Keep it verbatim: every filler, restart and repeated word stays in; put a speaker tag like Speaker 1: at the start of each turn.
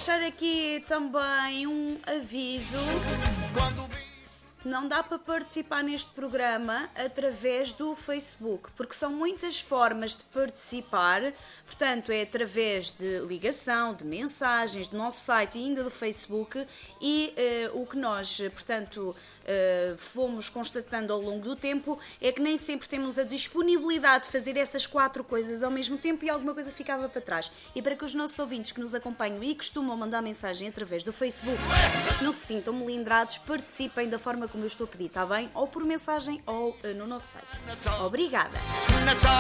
Speaker 1: deixar aqui também um aviso. Não dá para participar neste programa através do Facebook, porque são muitas formas de participar, portanto é através de ligação, de mensagens, do nosso site e ainda do Facebook, e uh, o que nós, portanto, uh, fomos constatando ao longo do tempo é que nem sempre temos a disponibilidade de fazer essas quatro coisas ao mesmo tempo e alguma coisa ficava para trás. E para que os nossos ouvintes que nos acompanham e costumam mandar mensagem através do Facebook não se sintam melindrados, participem da forma como eu estou a pedir, está bem? Ou por mensagem ou uh, no nosso site. Obrigada!